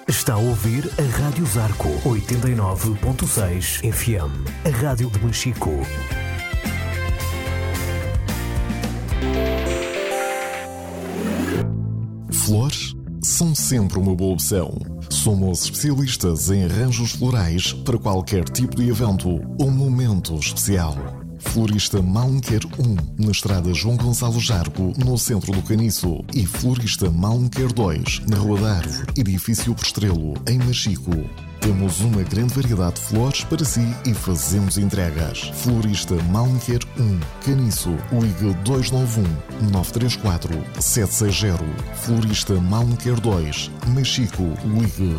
Está a ouvir a Rádio Zarco 89.6 FM, a rádio de Machico. Flores são sempre uma boa opção. Somos especialistas em arranjos florais para qualquer tipo de evento ou momento especial. Florista Malmequer 1, na estrada João Gonçalo Jargo, no centro do Caniço, e Florista Malmequer 2, na Rua da Árvore, edifício Postrelo, em Machico. Temos uma grande variedade de flores para si e fazemos entregas. Florista Malmequer 1, Caniço, ligue 291-934-760. Florista Malmequer 2, Machico, ligue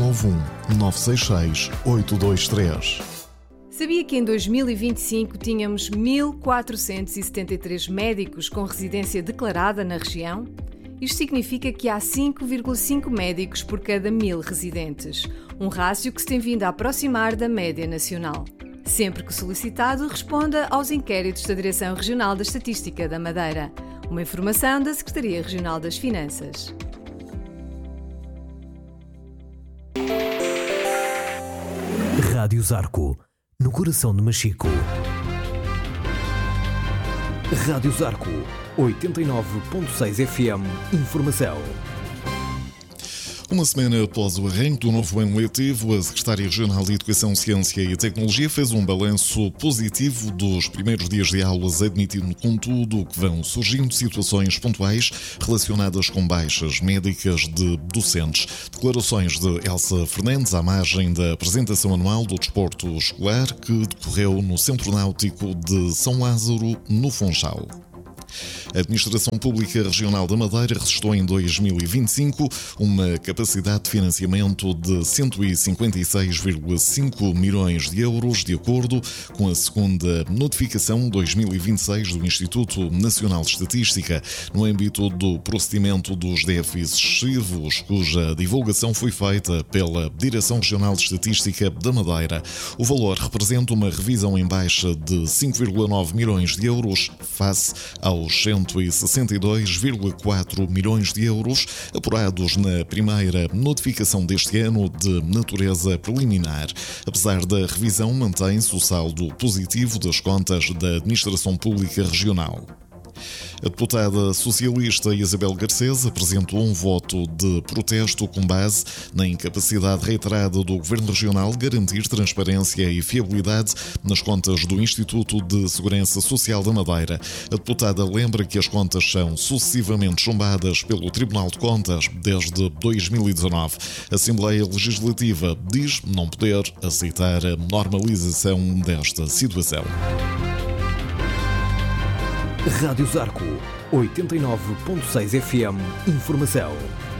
291-966-823. Sabia que em 2025 tínhamos 1.473 médicos com residência declarada na região? Isto significa que há 5,5 médicos por cada 1.000 residentes, um rácio que se tem vindo a aproximar da média nacional. Sempre que solicitado, responda aos inquéritos da Direção Regional da Estatística da Madeira. Uma informação da Secretaria Regional das Finanças. Rádio Zarco, no coração de Machico. Rádio Zarco 89.6 FM. Informação. Uma semana após o arranque do novo ano letivo, a Secretária Regional de Educação, Ciência e Tecnologia fez um balanço positivo dos primeiros dias de aulas, admitindo, contudo, que vão surgindo situações pontuais relacionadas com baixas médicas de docentes. Declarações de Elsa Fernandes à margem da apresentação anual do desporto escolar que decorreu no Centro Náutico de São Lázaro, no Funchal. A Administração Pública Regional da Madeira registrou em 2025 uma capacidade de financiamento de 156,5 milhões de euros, de acordo com a segunda notificação 2026 do Instituto Nacional de Estatística, no âmbito do procedimento dos déficits excessivos, cuja divulgação foi feita pela Direção Regional de Estatística da Madeira. O valor representa uma revisão em baixa de 5,9 milhões de euros face aos 162,4 milhões de euros apurados na primeira notificação deste ano de natureza preliminar. Apesar da revisão, mantém-se o saldo positivo das contas da Administração Pública Regional. A deputada socialista Isabel Garcês apresentou um voto de protesto com base na incapacidade reiterada do Governo Regional de garantir transparência e fiabilidade nas contas do Instituto de Segurança Social da Madeira. A deputada lembra que as contas são sucessivamente chumbadas pelo Tribunal de Contas desde 2019. A Assembleia Legislativa diz não poder aceitar a normalização desta situação. Rádio Zarco 89.6 FM. Informação.